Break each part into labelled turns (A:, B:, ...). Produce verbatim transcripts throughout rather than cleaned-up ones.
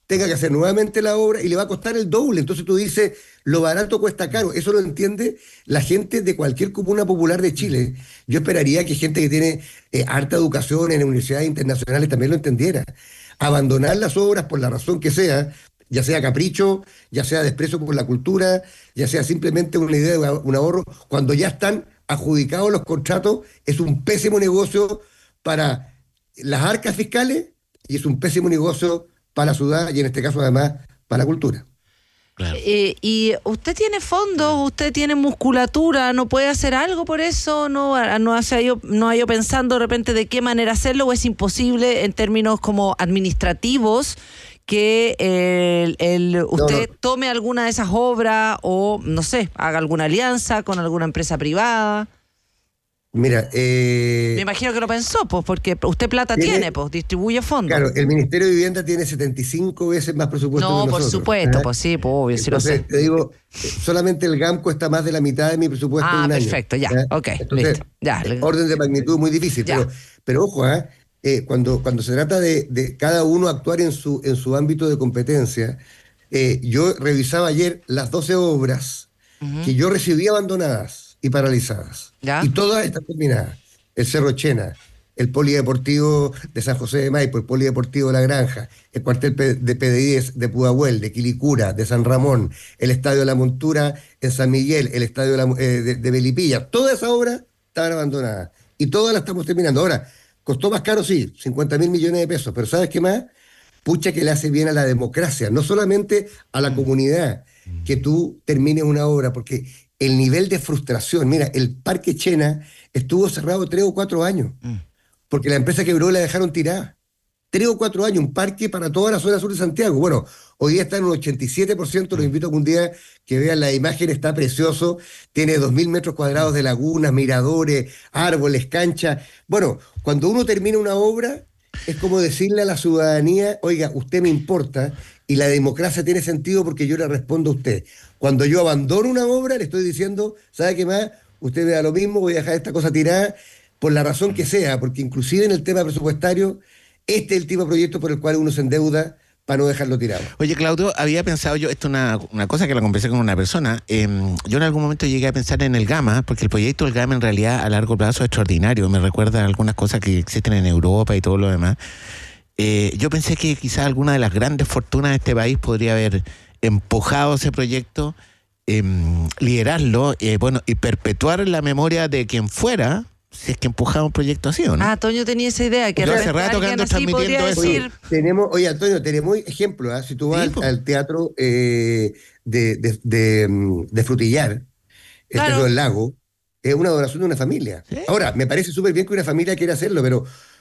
A: tenga que hacer nuevamente la obra y le va a costar el doble. Entonces tú dices, lo barato cuesta caro. Eso lo entiende la gente de cualquier comuna popular de Chile. Yo esperaría que gente que tiene eh, harta educación en universidades internacionales también lo entendiera. Abandonar las obras por la razón que sea, ya sea capricho, ya sea desprecio por la cultura, ya sea simplemente una idea de un ahorro, cuando ya están adjudicados los contratos, es un pésimo negocio para las arcas fiscales y es un pésimo negocio para la ciudad y en este caso además para la cultura.
B: Claro. Eh, y usted tiene fondos, usted tiene musculatura, ¿no puede hacer algo por eso? ¿No, no, hace yo, no ha ido pensando de repente de qué manera hacerlo o es imposible en términos como administrativos que el, el, usted no, no. tome alguna de esas obras o, no sé, haga alguna alianza con alguna empresa privada?
A: Mira, eh,
B: me imagino que lo pensó, pues, porque usted plata tiene, tiene pues, distribuye fondos.
A: Claro, el Ministerio de Vivienda tiene setenta y cinco veces más presupuesto
B: no,
A: que nosotros.
B: No, por supuesto, ¿eh? Pues sí, pues obvio, sí lo sé.
A: Te digo, solamente el G A M cuesta más de la mitad de mi presupuesto
B: ah,
A: de un año.
B: Ah, perfecto, ya,
A: ¿eh?
B: ok,
A: Entonces,
B: listo. Ya.
A: Orden de magnitud muy difícil, pero, pero ojo, ¿eh? Eh, cuando, cuando se trata de, de cada uno actuar en su, en su ámbito de competencia, eh, yo revisaba ayer las doce obras uh-huh. que yo recibí abandonadas y paralizadas, ¿ya? Y todas están terminadas. El Cerro Chena, el Polideportivo de San José de Maipo, el Polideportivo de La Granja, el cuartel de P D I de Pudahuel, de Quilicura, de San Ramón, el Estadio de la Montura en San Miguel, el Estadio de, la, eh, de, de Melipilla, todas esas obras estaban abandonadas y todas las estamos terminando. Ahora, costó más caro, sí, cincuenta mil millones de pesos, pero ¿sabes qué más? Pucha que le hace bien a la democracia, no solamente a la comunidad, que tú termines una obra, porque el nivel de frustración, mira, el Parque Chena estuvo cerrado tres o cuatro años, porque la empresa quebró y la dejaron tirada. Tres o cuatro años, un parque para toda la zona sur de Santiago. Bueno, hoy día está en un ochenta y siete por ciento, los invito a que un día que vean la imagen, está precioso, tiene dos mil metros cuadrados de lagunas, miradores, árboles, canchas. Bueno, cuando uno termina una obra, es como decirle a la ciudadanía, oiga, usted me importa, y la democracia tiene sentido porque yo le respondo a usted. Cuando yo abandono una obra, le estoy diciendo, ¿sabe qué más? Usted vea lo mismo, voy a dejar esta cosa tirada, por la razón que sea, porque inclusive en el tema presupuestario, este es el tipo de proyecto por el cual uno se endeuda para no dejarlo tirado.
C: Oye, Claudio, había pensado yo, esto es una, una cosa que la conversé con una persona, eh, yo en algún momento llegué a pensar en el Gama, porque el proyecto del Gama en realidad a largo plazo es extraordinario, me recuerda a algunas cosas que existen en Europa y todo lo demás. Eh, yo pensé que quizás alguna de las grandes fortunas de este país podría haber empujado ese proyecto, eh, liderarlo, eh, bueno, y perpetuar la memoria de quien fuera, si es que empujaba un proyecto así, ¿o no?
B: Ah, Toño tenía esa idea, que
C: hace rato que ando transmitiendo eso.
A: Oye, tenemos, oye, Antonio, tenemos ejemplos, ¿eh? Si tú vas sí, al, al teatro eh, de, de, de, de Frutillar, el claro. Teatro del Lago, es una donación de una familia. ¿Sí? Ahora, me parece súper bien que una familia quiera hacerlo, pero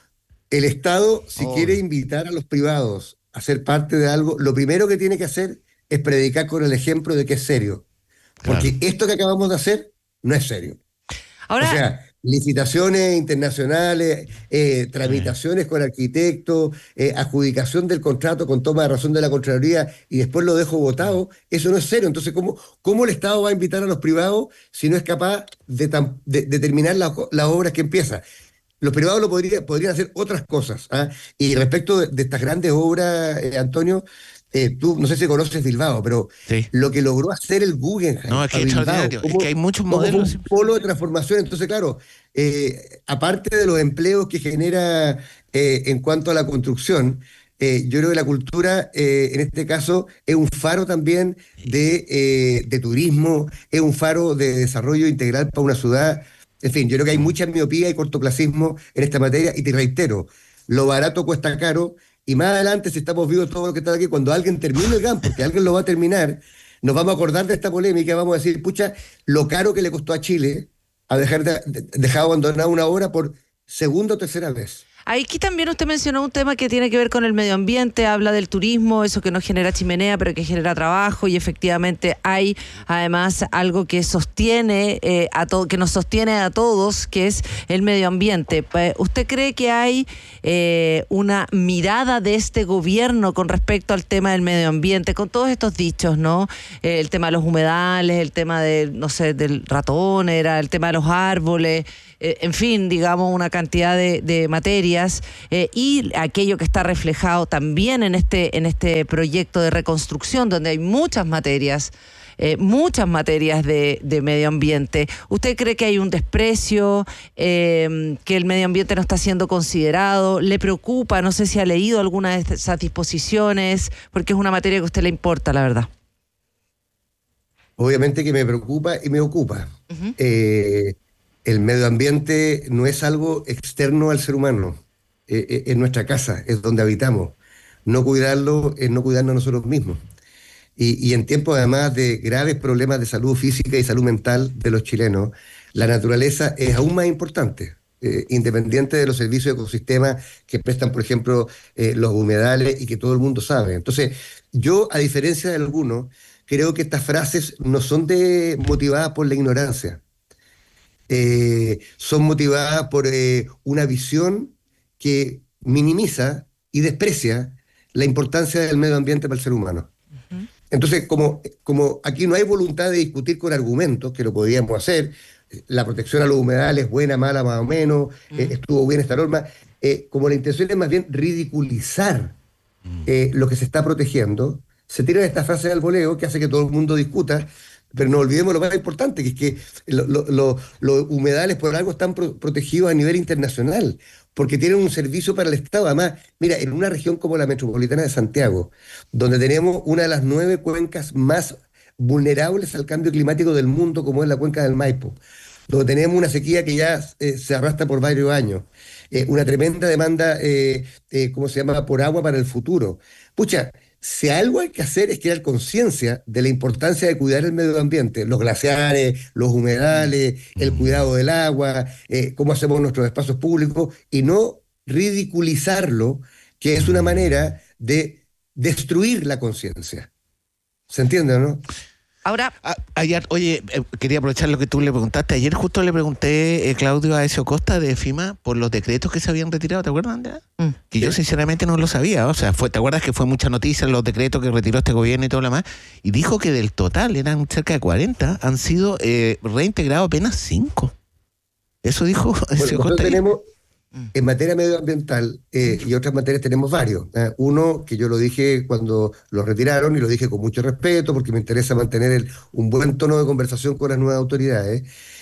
A: el Estado, si oh. quiere invitar a los privados a ser parte de algo, lo primero que tiene que hacer es predicar con el ejemplo de que es serio. Claro. Porque esto que acabamos de hacer no es serio. Ahora, o sea, licitaciones internacionales, eh, tramitaciones sí. con arquitectos, eh, adjudicación del contrato con toma de razón de la Contraloría y después lo dejo votado, eso no es serio. Entonces, ¿cómo, cómo el Estado va a invitar a los privados si no es capaz de, tam, de, de terminar las la obras que empieza? Los privados lo podría, podrían hacer otras cosas. ¿ah? Y respecto de, de estas grandes obras, eh, Antonio, Eh, tú no sé si conoces Bilbao, pero sí. lo que logró hacer el Guggenheim.
C: No, es que, Bilbao, como, es que hay muchos modelos.
A: Un polo de transformación. Entonces, claro, eh, aparte de los empleos que genera eh, en cuanto a la construcción, eh, yo creo que la cultura, eh, en este caso, es un faro también de, eh, de turismo, es un faro de desarrollo integral para una ciudad. En fin, yo creo que hay mucha miopía y cortoplacismo en esta materia, y te reitero, lo barato cuesta caro. Y más adelante, si estamos vivos todos los que están aquí, cuando alguien termine el G A M, porque alguien lo va a terminar, nos vamos a acordar de esta polémica y vamos a decir, pucha, lo caro que le costó a Chile a dejar de, de, dejar abandonada una obra por segunda o tercera vez.
B: Aquí también usted mencionó un tema que tiene que ver con el medio ambiente, habla del turismo, eso que no genera chimenea, pero que genera trabajo, y efectivamente hay además algo que sostiene eh, a todo, que nos sostiene a todos, que es el medio ambiente. ¿Usted cree que hay eh, una mirada de este gobierno con respecto al tema del medio ambiente, con todos estos dichos, ¿no? Eh, el tema de los humedales, el tema de, no sé, del ratón, era el tema de los árboles. eh, en fin, digamos, una cantidad de, de materias eh, y aquello que está reflejado también en este, en este proyecto de reconstrucción, donde hay muchas materias. Eh, muchas materias de, de medio ambiente. ¿Usted cree que hay un desprecio, eh, que el medio ambiente no está siendo considerado? ¿Le preocupa? No sé si ha leído alguna de esas disposiciones, porque es una materia que a usted le importa, la verdad.
A: Obviamente que me preocupa y me ocupa. Uh-huh. Eh, el medio ambiente no es algo externo al ser humano, eh, eh, es nuestra casa, es donde habitamos. No cuidarlo es no cuidarnos nosotros mismos. Y, y en tiempos además de graves problemas de salud física y salud mental de los chilenos, la naturaleza es aún más importante, eh, independiente de los servicios de ecosistema que prestan, por ejemplo, eh, los humedales y que todo el mundo sabe. Entonces, yo, a diferencia de algunos, creo que estas frases no son de, motivadas por la ignorancia, eh, son motivadas por eh, una visión que minimiza y desprecia la importancia del medio ambiente para el ser humano. Uh-huh. Entonces, como, como aquí no hay voluntad de discutir con argumentos, que lo podríamos hacer, la protección a los humedales, buena, mala, más o menos, mm. eh, estuvo bien esta norma, eh, como la intención es más bien ridiculizar eh, lo que se está protegiendo, se tiran estas frases al voleo que hace que todo el mundo discuta, pero no olvidemos lo más importante, que es que los lo, lo, lo humedales por algo están pro, protegidos a nivel internacional, porque tienen un servicio para el Estado. Además, mira, en una región como la metropolitana de Santiago, donde tenemos una de las nueve cuencas más vulnerables al cambio climático del mundo, como es la cuenca del Maipo, donde tenemos una sequía que ya eh, se arrastra por varios años, eh, una tremenda demanda, eh, eh, ¿cómo se llama?, por agua para el futuro. Pucha, si algo hay que hacer es crear conciencia de la importancia de cuidar el medio ambiente, los glaciares, los humedales, el cuidado del agua, eh, cómo hacemos nuestros espacios públicos, y no ridiculizarlo, que es una manera de destruir la conciencia. ¿Se entiende, no?
B: Ahora,
C: a, ayer, oye, eh, quería aprovechar lo que tú le preguntaste. Ayer justo le pregunté, eh, Claudio Aecio Costa de FIMA, por los decretos que se habían retirado, ¿te acuerdas, Andrea? Mm. Que yo sinceramente no lo sabía. O sea, fue, ¿te acuerdas que fue mucha noticia los decretos que retiró este gobierno y todo lo demás? Y dijo que del total, eran cerca de cuarenta, han sido eh, reintegrados apenas cinco. Eso dijo Aecio
A: bueno,
C: Costa.
A: Tenemos, en materia medioambiental eh, y otras materias tenemos varios. Eh, uno, que yo lo dije cuando lo retiraron, y lo dije con mucho respeto, porque me interesa mantener el, un buen tono de conversación con las nuevas autoridades,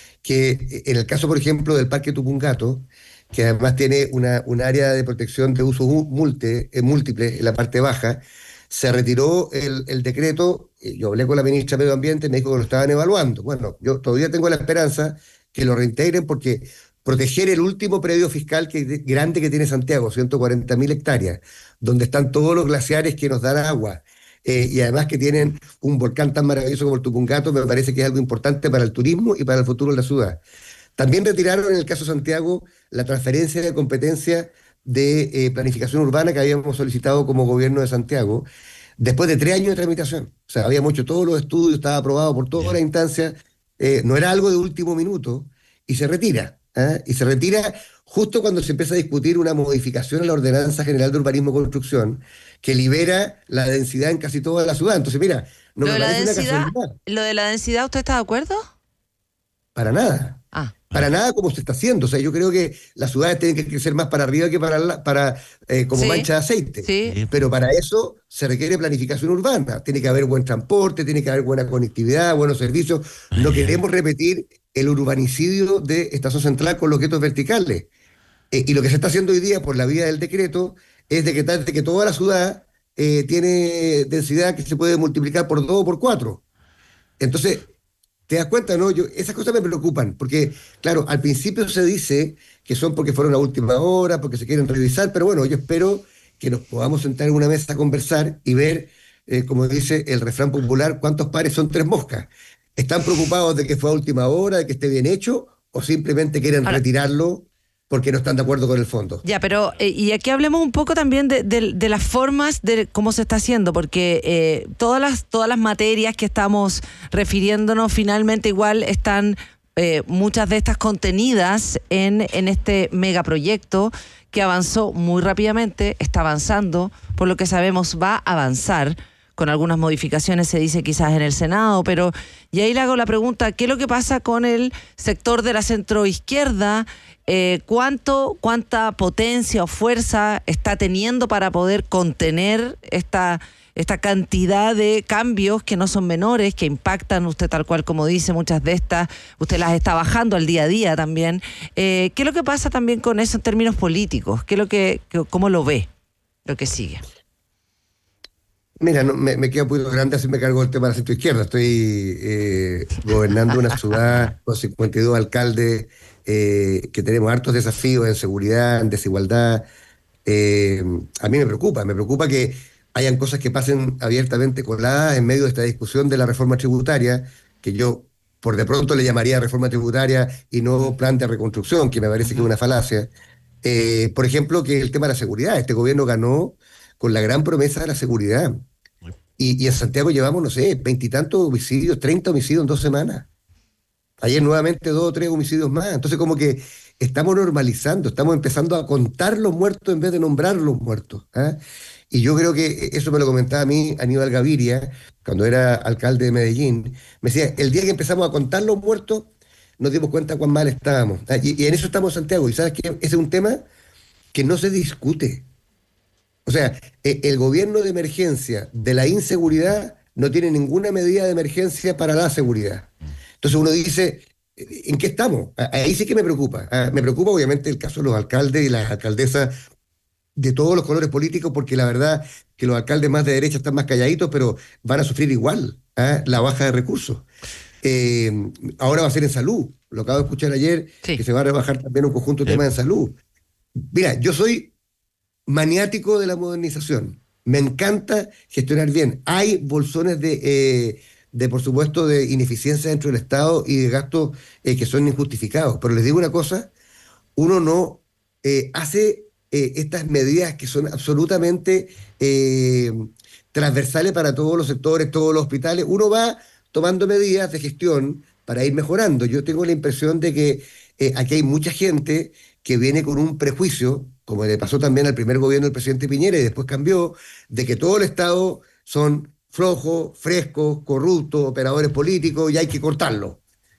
A: que en el caso, por ejemplo, del Parque Tupungato, que además tiene una, un área de protección de uso multe, eh, múltiple en la parte baja, se retiró el, el decreto. Yo hablé con la ministra de Medio Ambiente y me dijo que lo estaban evaluando. Bueno, yo todavía tengo la esperanza que lo reintegren, porque proteger el último predio fiscal que, grande que tiene Santiago, ciento cuarenta mil hectáreas, donde están todos los glaciares que nos dan agua, eh, y además que tienen un volcán tan maravilloso como el Tupungato, me parece que es algo importante para el turismo y para el futuro de la ciudad. También retiraron, en el caso de Santiago, la transferencia de competencia de eh, planificación urbana que habíamos solicitado como gobierno de Santiago, después de tres años de tramitación. O sea, habíamos hecho todos los estudios, estaba aprobado por todas las instancias, eh, no era algo de último minuto, y se retira. ¿Eh? Y se retira justo cuando se empieza a discutir una modificación a la Ordenanza General de Urbanismo y Construcción que libera la densidad en casi toda la ciudad. Entonces, mira, no
B: me
A: parece
B: una
A: casualidad.
B: ¿Lo de la densidad, usted está de acuerdo?
A: Para nada.
B: Ah.
A: Para nada como se está haciendo. O sea, yo creo que las ciudades tienen que crecer más para arriba que para, la, para eh, como sí, mancha de aceite.
B: Sí.
A: Pero para eso se requiere planificación urbana. Tiene que haber buen transporte, tiene que haber buena conectividad, buenos servicios. No queremos repetir el urbanicidio de Estación Central con los guetos verticales. Eh, y lo que se está haciendo hoy día por la vía del decreto es de que, de que toda la ciudad eh, tiene densidad que se puede multiplicar por dos o por cuatro. Entonces, ¿te das cuenta, no? Yo, esas cosas me preocupan, porque, claro, al principio se dice que son porque fueron a última hora, porque se quieren revisar, pero bueno, yo espero que nos podamos sentar en una mesa a conversar y ver, eh, como dice el refrán popular, cuántos pares son tres moscas. ¿Están preocupados de que fue a última hora, de que esté bien hecho, o simplemente quieren Ahora, retirarlo porque no están de acuerdo con el fondo?
B: Ya, pero eh, y aquí hablemos un poco también de, de, de las formas de cómo se está haciendo, porque eh, todas las todas las materias que estamos refiriéndonos finalmente igual están eh, muchas de estas contenidas en, en este megaproyecto que avanzó muy rápidamente, está avanzando, por lo que sabemos va a avanzar con algunas modificaciones se dice quizás en el Senado, pero y ahí le hago la pregunta, ¿qué es lo que pasa con el sector de la centroizquierda? Eh, ¿cuánto, cuánta potencia o fuerza está teniendo para poder contener esta, esta cantidad de cambios que no son menores, que impactan, usted tal cual como dice, muchas de estas, usted las está bajando al día a día también? Eh, ¿Qué es lo que pasa también con eso en términos políticos? ¿Qué es lo que, que, ¿Cómo lo ve lo que sigue?
A: Mira, no, me, me queda un poquito grande, así me cargo el tema de la centroizquierda. Estoy eh, gobernando una ciudad con cincuenta y dos alcaldes, eh, que tenemos hartos desafíos en seguridad, en desigualdad. Eh, a mí me preocupa, me preocupa que hayan cosas que pasen abiertamente coladas en medio de esta discusión de la reforma tributaria, que yo por de pronto le llamaría reforma tributaria y no plan de reconstrucción, que me parece que es una falacia. Eh, por ejemplo, que el tema de la seguridad. Este gobierno ganó con la gran promesa de la seguridad. Y, y en Santiago llevamos, no sé, veintitantos homicidios, treinta homicidios en dos semanas. Ayer nuevamente dos o tres homicidios más. Entonces como que estamos normalizando, estamos empezando a contar los muertos en vez de nombrar los muertos. ¿eh? Y yo creo que eso me lo comentaba a mí Aníbal Gaviria, cuando era alcalde de Medellín. Me decía, el día que empezamos a contar los muertos, nos dimos cuenta cuán mal estábamos. Y, y en eso estamos en Santiago. Y sabes que ese es un tema que no se discute. O sea, el gobierno de emergencia de la inseguridad no tiene ninguna medida de emergencia para la seguridad. Entonces uno dice, ¿en qué estamos? Ahí sí que me preocupa. Me preocupa obviamente el caso de los alcaldes y las alcaldesas de todos los colores políticos, porque la verdad que los alcaldes más de derecha están más calladitos, pero van a sufrir igual ¿eh? la baja de recursos. Eh, ahora va a ser en salud. Lo acabo de escuchar ayer, sí. que se va a rebajar también un conjunto de temas en salud. Mira, yo soy maniático de la modernización. Me encanta gestionar bien. Hay bolsones de, eh, de por supuesto, de ineficiencia dentro del Estado y de gastos eh, que son injustificados. Pero les digo una cosa, uno no eh, hace eh, estas medidas que son absolutamente eh, transversales para todos los sectores, todos los hospitales. Uno va tomando medidas de gestión para ir mejorando. Yo tengo la impresión de que eh, aquí hay mucha gente que viene con un prejuicio, como le pasó también al primer gobierno del presidente Piñera y después cambió, de que todo el Estado son flojos, frescos, corruptos, operadores políticos y hay que cortarlo.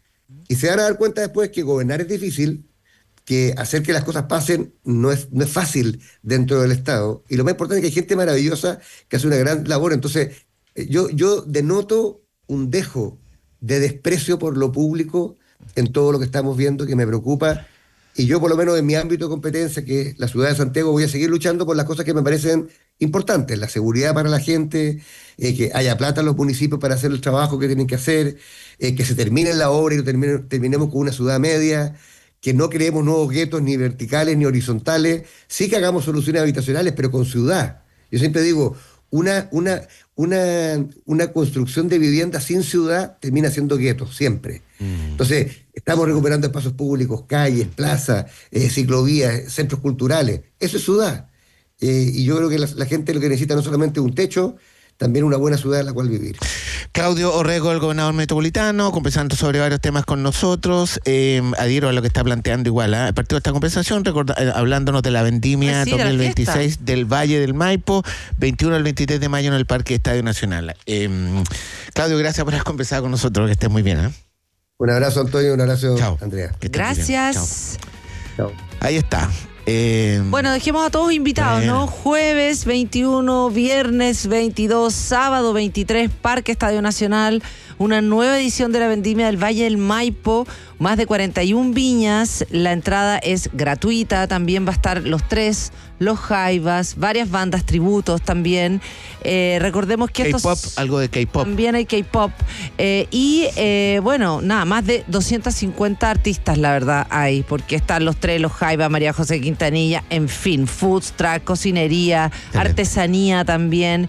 A: Y se van a dar cuenta después que gobernar es difícil, que hacer que las cosas pasen no es, no es fácil dentro del Estado. Y lo más importante es que hay gente maravillosa que hace una gran labor. Entonces, yo, yo denoto un dejo de desprecio por lo público en todo lo que estamos viendo, que me preocupa. Y yo, por lo menos en mi ámbito de competencia, que es la ciudad de Santiago, voy a seguir luchando por las cosas que me parecen importantes. La seguridad para la gente, eh, que haya plata en los municipios para hacer el trabajo que tienen que hacer, eh, que se termine la obra y termine, terminemos con una ciudad media, que no creemos nuevos guetos ni verticales ni horizontales. Sí que hagamos soluciones habitacionales, pero con ciudad. Yo siempre digo, una, una, una, una construcción de vivienda sin ciudad termina siendo gueto, siempre. Mm. Entonces, estamos recuperando espacios públicos, calles, plazas, eh, ciclovías, centros culturales. Eso es ciudad. Eh, y yo creo que la, la gente lo que necesita no solamente un techo, también una buena ciudad en la cual vivir.
C: Claudio Orrego, el gobernador metropolitano, conversando sobre varios temas con nosotros. Eh, adhiero a lo que está planteando igual. ¿eh? El partido de esta conversación, recorda, eh, hablándonos de la vendimia pues sí, dos mil veintiséis del Valle del Maipo, veintiuno al veintitrés de mayo en el Parque Estadio Nacional. Eh, Claudio, gracias por haber conversado con nosotros, que estés muy bien. ¿eh?
A: Un abrazo, Antonio, un abrazo,
C: Chao.
A: Andrea.
B: Gracias.
A: Chao.
C: Ahí está. Eh,
B: bueno, dejemos a todos invitados, eh, ¿no? Jueves veintiuno, viernes veintidós, sábado veintitrés, Parque Estadio Nacional, una nueva edición de la Vendimia del Valle del Maipo, más de cuarenta y una viñas, la entrada es gratuita, también va a estar Los Tres, Los Jaivas, varias bandas, tributos también. Eh, recordemos que estos...
C: K-pop, algo de K-pop.
B: También hay K-pop. Eh, y, eh, bueno, nada, más de doscientos cincuenta artistas, la verdad, hay, porque están Los Tres, Los Jaivas, María José Quintanilla, en fin, food truck, cocinería, También. artesanía también.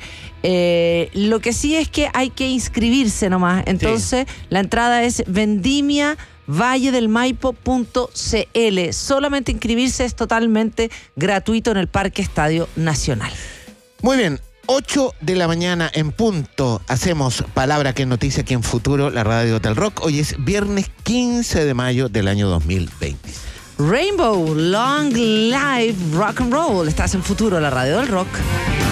B: Eh, lo que sí es que hay que inscribirse nomás. Entonces, sí. la entrada es vendimia valle del maipo punto c l. Solamente inscribirse, es totalmente gratuito en el Parque Estadio Nacional.
C: Muy bien, ocho de la mañana en punto. Hacemos Palabra que es noticia aquí en Futuro, la radio de Hotel Rock. Hoy es viernes quince de mayo del año dos mil veinte.
B: Rainbow, Long Live Rock and Roll. Estás en Futuro, la radio del rock.